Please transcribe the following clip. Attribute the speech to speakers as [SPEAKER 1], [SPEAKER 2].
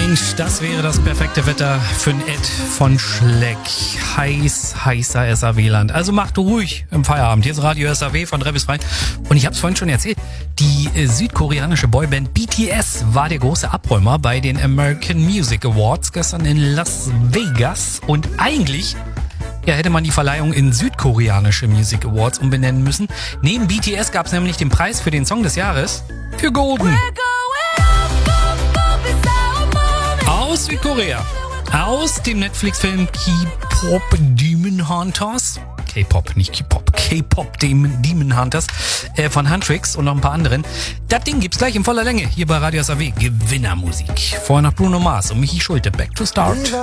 [SPEAKER 1] Mensch, das wäre das perfekte Wetter für ein Ed von Schleck. Heißer SAW-Land. Also macht ruhig im Feierabend. Hier ist Radio SAW von 3 bis 3. Und ich habe es vorhin schon erzählt, die südkoreanische Boyband BTS war der große Abräumer bei den American Music Awards gestern in Las Vegas. Und eigentlich hätte man die Verleihung in südkoreanische Music Awards umbenennen müssen. Neben BTS gab es nämlich den Preis für den Song des Jahres für Golden. Aus Südkorea. Aus dem Netflix-Film K-Pop Demon Hunters. K-Pop, nicht K-Pop. K-Pop Demon Hunters von Huntrix und noch ein paar anderen. Das Ding gibt's gleich in voller Länge hier bei Radio SAW. Gewinnermusik. Vorher noch Bruno Mars und Michi Schulte. Back to Start.